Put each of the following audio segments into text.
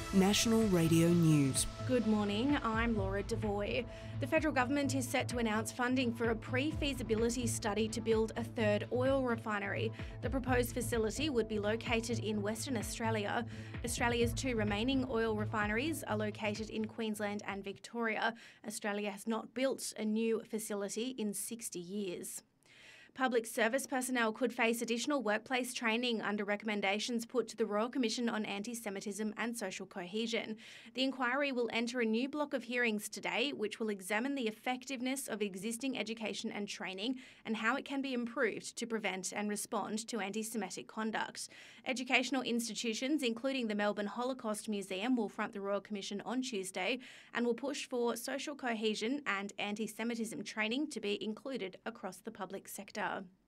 National Radio News. Good morning, I'm Laura Devoy. The federal government is set to announce funding for a pre-feasibility study to build a third oil refinery. The proposed facility would be located in Western Australia. Australia's two remaining oil refineries are located in Queensland and Victoria. Australia has not built a new facility in 60 years. Public service personnel could face additional workplace training under recommendations put to the Royal Commission on Anti-Semitism and Social Cohesion. The inquiry will enter a new block of hearings today, which will examine the effectiveness of existing education and training and how it can be improved to prevent and respond to anti-Semitic conduct. Educational institutions, including the Melbourne Holocaust Museum, will front the Royal Commission on Tuesday and will push for social cohesion and anti-Semitism training to be included across the public sector.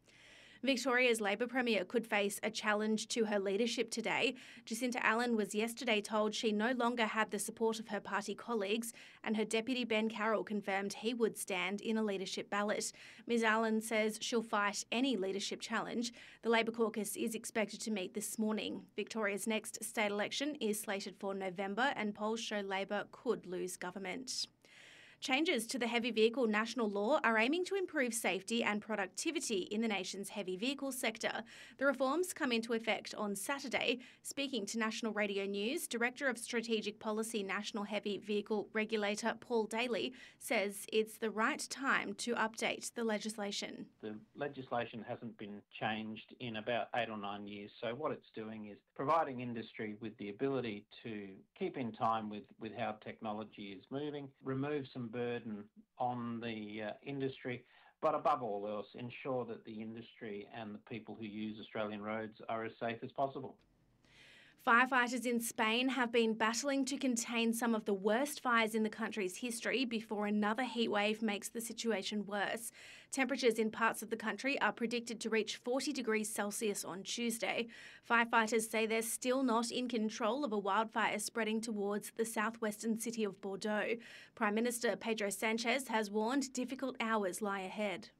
Victoria's Labor Premier could face a challenge to her leadership today. Jacinta Allen was yesterday told she no longer had the support of her party colleagues, and her deputy Ben Carroll confirmed he would stand in a leadership ballot. Ms Allen says she'll fight any leadership challenge. The Labor caucus is expected to meet this morning. Victoria's next state election is slated for November, and polls show Labor could lose government. Changes to the heavy vehicle national law are aiming to improve safety and productivity in the nation's heavy vehicle sector. The reforms come into effect on Saturday. Speaking to National Radio News, Director of Strategic Policy National Heavy Vehicle Regulator Paul Daly says it's the right time to update the legislation. The legislation hasn't been changed in about 8 or 9 years, so what it's doing is providing industry with the ability to keep in time with how technology is moving, remove some burden on the industry, but above all else, ensure that the industry and the people who use Australian roads are as safe as possible. Firefighters in Spain have been battling to contain some of the worst fires in the country's history before another heatwave makes the situation worse. Temperatures in parts of the country are predicted to reach 40 degrees Celsius on Tuesday. Firefighters say they're still not in control of a wildfire spreading towards the southwestern city of Bordeaux. Prime Minister Pedro Sanchez has warned difficult hours lie ahead.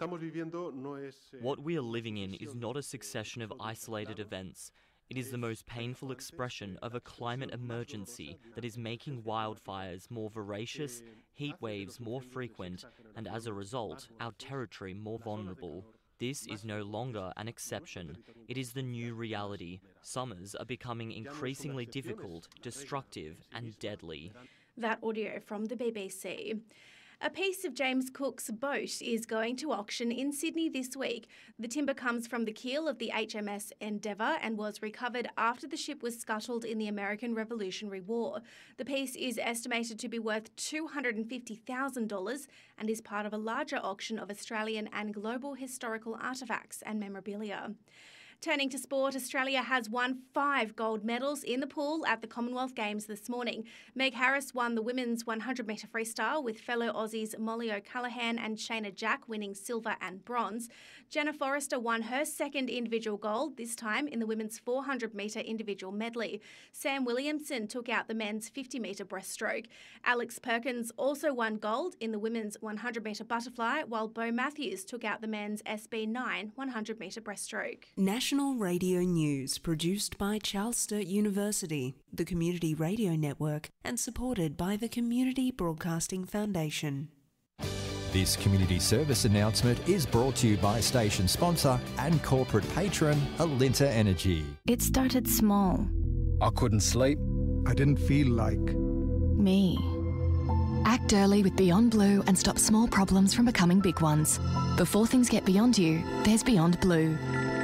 What we are living in is not a succession of isolated events. It is the most painful expression of a climate emergency that is making wildfires more voracious, heat waves more frequent, and as a result, our territory more vulnerable. This is no longer an exception. It is the new reality. Summers are becoming increasingly difficult, destructive, and deadly. That audio from the BBC. A piece of James Cook's boat is going to auction in Sydney this week. The timber comes from the keel of the HMS Endeavour and was recovered after the ship was scuttled in the American Revolutionary War. The piece is estimated to be worth $250,000 and is part of a larger auction of Australian and global historical artefacts and memorabilia. Turning to sport, Australia has won 5 gold medals in the pool at the Commonwealth Games this morning. Meg Harris won the women's 100-metre freestyle with fellow Aussies Molly O'Callaghan and Shayna Jack winning silver and bronze. Jenna Forrester won her second individual gold, this time in the women's 400-metre individual medley. Sam Williamson took out the men's 50-metre breaststroke. Alex Perkins also won gold in the women's 100-metre butterfly, while Bo Matthews took out the men's SB9 100-metre breaststroke. National Radio News, produced by Charles Sturt University, the Community Radio Network, and supported by the Community Broadcasting Foundation. This community service announcement is brought to you by station sponsor and corporate patron Alinta Energy. It started small. I couldn't sleep. I didn't feel like me. Act early with Beyond Blue and stop small problems from becoming big ones. Before things get beyond you, there's Beyond Blue.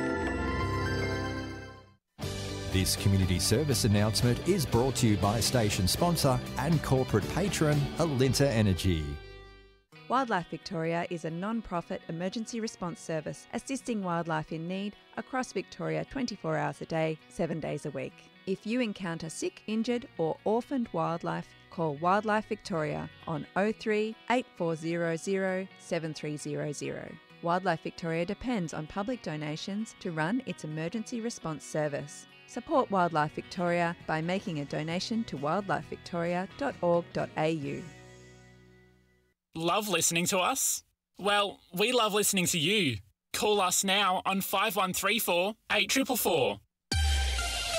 This community service announcement is brought to you by station sponsor and corporate patron Alinta Energy. Wildlife Victoria is a non-profit emergency response service assisting wildlife in need across Victoria 24 hours a day, 7 days a week. If you encounter sick, injured or orphaned wildlife, call Wildlife Victoria on 03 8400 7300. Wildlife Victoria depends on public donations to run its emergency response service. Support Wildlife Victoria by making a donation to wildlifevictoria.org.au. Love listening to us? Well, we love listening to you. Call us now on 5134 8444.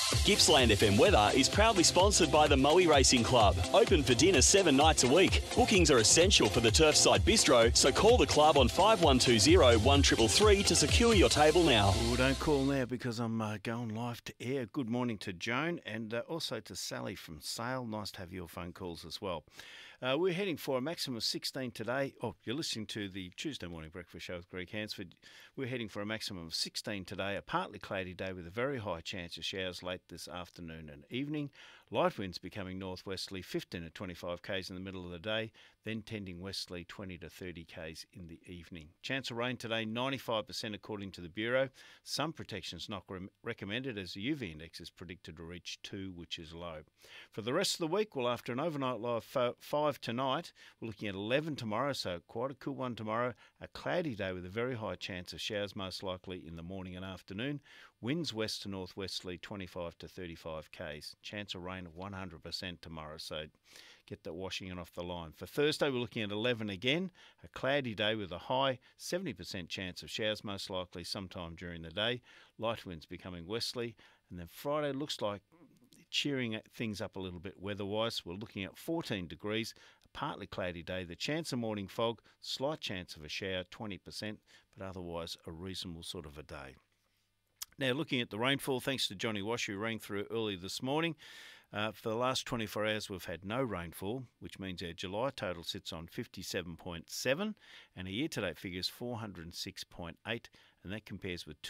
Gippsland FM weather is proudly sponsored by the Moe Racing Club. Open for dinner 7 nights a week. Bookings are essential for the Turfside Bistro, so call the club on 5120 1333 to secure your table now. Oh, don't call now because I'm going live to air. Good morning to Joan and also to Sally from Sale. Nice to have your phone calls as well. We're heading for a maximum of 16 today. Oh, you're listening to the Tuesday Morning Breakfast Show with Greg Hansford. We're heading for a maximum of 16 today, a partly cloudy day with a very high chance of showers late this afternoon and evening. Light winds becoming northwesterly 15 to 25 k's in the middle of the day, then tending westerly 20 to 30 k's in the evening. Chance of rain today, 95% according to the Bureau. Some protections not recommended as the UV index is predicted to reach 2, which is low. For the rest of the week, well, after an overnight low of 5 tonight, we're looking at 11 tomorrow, so quite a cool one tomorrow. A cloudy day with a very high chance of showers, most likely in the morning and afternoon. Winds west to northwesterly 25 to 35 k's. Chance of rain of 100% tomorrow, so get that washing in off the line. For Thursday, we're looking at 11 again. A cloudy day with a high 70% chance of showers, most likely sometime during the day. Light winds becoming westerly. And then Friday looks like cheering things up a little bit weather-wise. We're looking at 14 degrees. A partly cloudy day. The chance of morning fog, slight chance of a shower, 20%, but otherwise a reasonable sort of a day. Now, looking at the rainfall, thanks to Johnny Wash, who rang through early this morning. For the last 24 hours, we've had no rainfall, which means our July total sits on 57.7, and a year-to-date figure is 406.8, and that compares with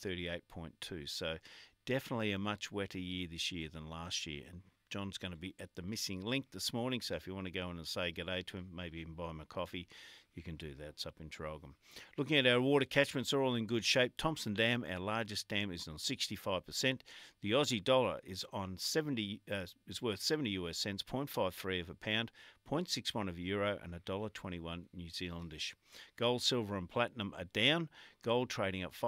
238.2. So definitely a much wetter year this year than last year. And John's going to be at the Missing Link this morning, so if you want to go in and say good day to him, maybe even buy him a coffee, you can do that. It's up in Traralgon. Looking at our water catchments, are all in good shape. Thompson Dam, our largest dam, is on 65%. The Aussie dollar is on is worth 70 US cents, 0.53 of a pound, 0.61 of a euro, and $1.21 New Zealandish. Gold, silver, and platinum are down. Gold trading up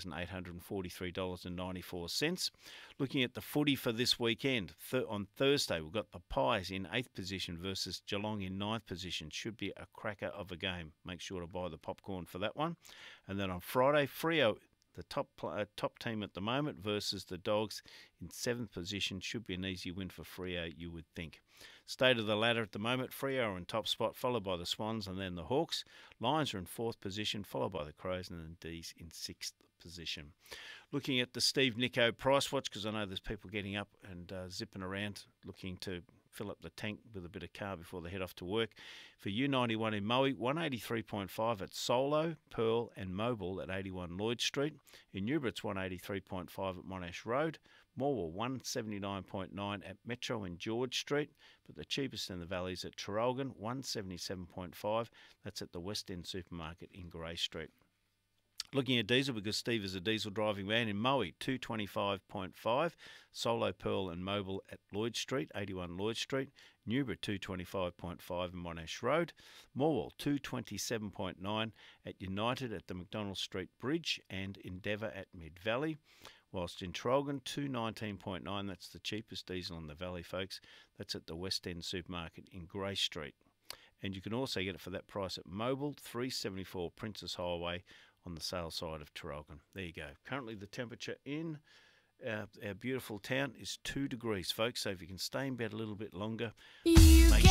$5,843.94. Looking at the footy for this weekend, on Thursday, we've got the Pies in 8th position versus Geelong in 9th position. Should be a cracker of a game. Make sure to buy the popcorn for that one. And then on Friday, Freo, the top team at the moment, versus the Dogs in 7th position. Should be an easy win for Freo, you would think. State of the ladder at the moment, Freo are in top spot, followed by the Swans and then the Hawks. Lions are in 4th position, followed by the Crows, and then D's in 6th position. Looking at the Steve Nico price watch, because I know there's people getting up and zipping around looking to fill up the tank with a bit of carb before they head off to work. For U91 in Moe, 183.5 at Solo, Pearl and Mobile at 81 Lloyd Street. In Newborough, it's 183.5 at Monash Road. Morwell, 179.9 at Metro and George Street. But the cheapest in the valley is at Traralgon, 177.5. That's at the West End Supermarket in Grey Street. Looking at diesel, because Steve is a diesel driving man, in Moe, 225.5, Solo, Pearl and Mobile at Lloyd Street, 81 Lloyd Street, Newborough 225.5 in Monash Road, Morwell 227.9 at United at the McDonald Street Bridge and Endeavour at Mid-Valley, whilst in Traralgon 219.9, that's the cheapest diesel in the valley, folks, that's at the West End Supermarket in Grey Street. And you can also get it for that price at Mobile, 374 Princess Highway, on the sales side of Traralgon. There you go. Currently the temperature in our beautiful town is 2 degrees, folks, so if you can stay in bed a little bit longer, make